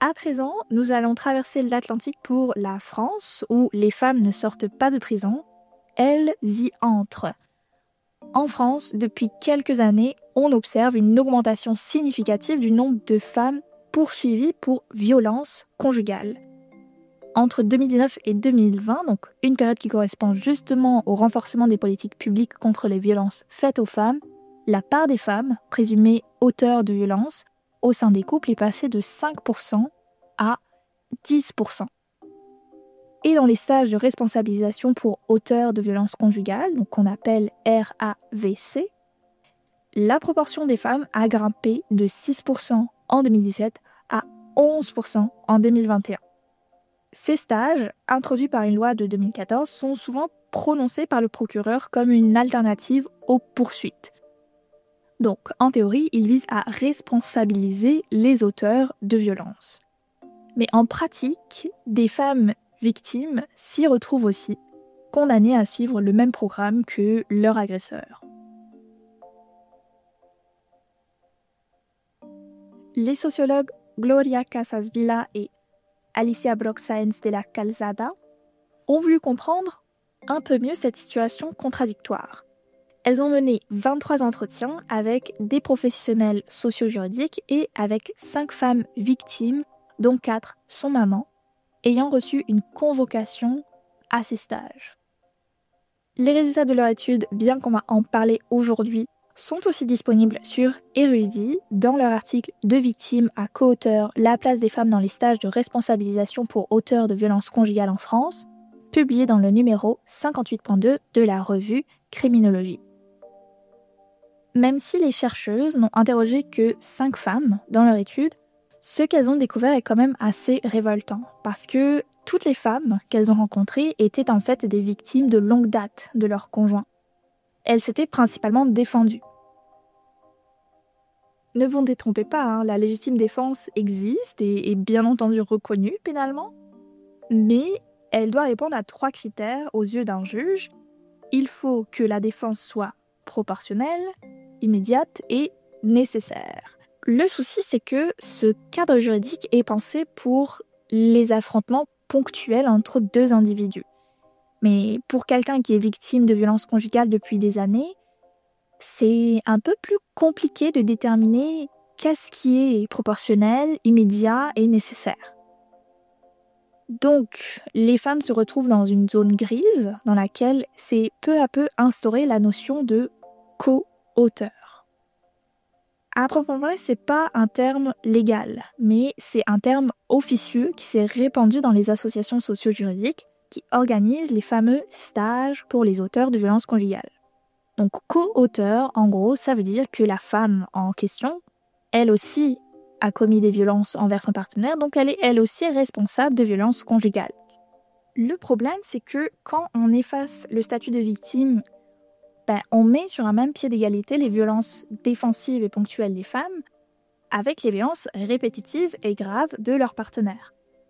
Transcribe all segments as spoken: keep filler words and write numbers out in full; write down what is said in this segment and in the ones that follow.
À présent, nous allons traverser l'Atlantique pour la France, où les femmes ne sortent pas de prison, elles y entrent. En France, depuis quelques années, on observe une augmentation significative du nombre de femmes poursuivies pour violences conjugales. Entre deux mille dix-neuf et deux mille vingt, donc une période qui correspond justement au renforcement des politiques publiques contre les violences faites aux femmes, la part des femmes présumées auteurs de violences au sein des couples est passée de cinq pour cent à dix pour cent. Et dans les stages de responsabilisation pour auteurs de violences conjugales, donc qu'on appelle R A V C, la proportion des femmes a grimpé de six pour cent en deux mille dix-sept à onze pour cent en deux mille vingt et un. Ces stages, introduits par une loi de deux mille quatorze, sont souvent prononcés par le procureur comme une alternative aux poursuites. Donc, en théorie, ils visent à responsabiliser les auteurs de violences. Mais en pratique, des femmes victimes s'y retrouvent aussi, condamnées à suivre le même programme que leur agresseur. Les sociologues Gloria Casas Vila et Alicia Brock Sáenz de la Calzada ont voulu comprendre un peu mieux cette situation contradictoire. Elles ont mené vingt-trois entretiens avec des professionnels socio-juridiques et avec cinq femmes victimes, dont quatre sont mamans, ayant reçu une convocation à ces stages. Les résultats de leur étude, bien qu'on va en parler aujourd'hui, sont aussi disponibles sur Érudit, dans leur article de victimes à co-auteur La place des femmes dans les stages de responsabilisation pour auteurs de violences conjugales en France, publié dans le numéro cinquante-huit point deux de la revue Criminologie. Même si les chercheuses n'ont interrogé que cinq femmes dans leur étude, ce qu'elles ont découvert est quand même assez révoltant, parce que toutes les femmes qu'elles ont rencontrées étaient en fait des victimes de longue date de leur conjoint. Elles s'étaient principalement défendues. Ne vous détrompez pas, hein, la légitime défense existe et est bien entendu reconnue pénalement, mais elle doit répondre à trois critères aux yeux d'un juge. Il faut que la défense soit proportionnelle, immédiate et nécessaire. Le souci, c'est que ce cadre juridique est pensé pour les affrontements ponctuels entre deux individus. Mais pour quelqu'un qui est victime de violences conjugales depuis des années, c'est un peu plus compliqué de déterminer qu'est-ce qui est proportionnel, immédiat et nécessaire. Donc, les femmes se retrouvent dans une zone grise dans laquelle s'est peu à peu instaurée la notion de co-auteur. À proprement parler, c'est pas un terme légal, mais c'est un terme officieux qui s'est répandu dans les associations socio-juridiques qui organisent les fameux stages pour les auteurs de violences conjugales. Donc, co-auteur, en gros, ça veut dire que la femme en question, elle aussi, a commis des violences envers son partenaire, donc elle est elle aussi responsable de violences conjugales. Le problème, c'est que quand on efface le statut de victime, ben, on met sur un même pied d'égalité les violences défensives et ponctuelles des femmes avec les violences répétitives et graves de leur partenaire.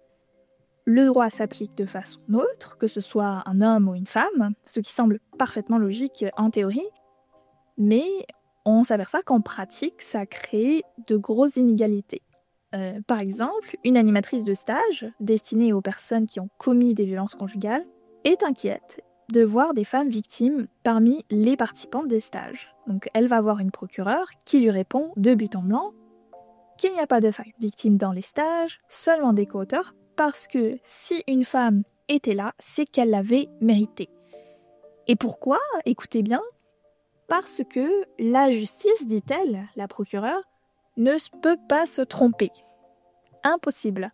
Le droit s'applique de façon neutre, que ce soit un homme ou une femme, ce qui semble parfaitement logique en théorie, mais on s'aperçoit qu'en pratique, ça crée de grosses inégalités. Euh, par exemple, une animatrice de stage, destinée aux personnes qui ont commis des violences conjugales, est inquiète de voir des femmes victimes parmi les participantes des stages. Donc elle va voir une procureure qui lui répond de but en blanc qu'il n'y a pas de femmes victimes dans les stages, seulement des co-auteurs, parce que si une femme était là, c'est qu'elle l'avait mérité. Et pourquoi ? Écoutez bien, parce que la justice, dit-elle, la procureure, ne peut pas se tromper. Impossible.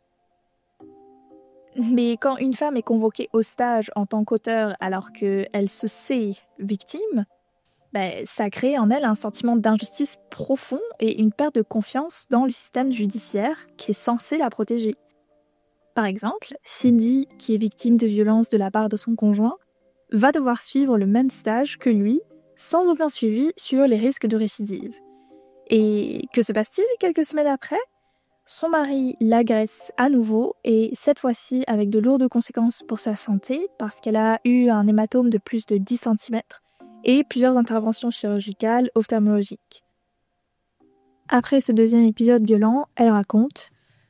Mais quand une femme est convoquée au stage en tant qu'auteur alors qu'elle se sait victime, ben, ça crée en elle un sentiment d'injustice profond et une perte de confiance dans le système judiciaire qui est censé la protéger. Par exemple, Cindy, qui est victime de violences de la part de son conjoint, va devoir suivre le même stage que lui, sans aucun suivi sur les risques de récidive. Et que se passe-t-il quelques semaines après ? Son mari l'agresse à nouveau, et cette fois-ci avec de lourdes conséquences pour sa santé, parce qu'elle a eu un hématome de plus de dix centimètres et plusieurs interventions chirurgicales ophtalmologiques. Après ce deuxième épisode violent, elle raconte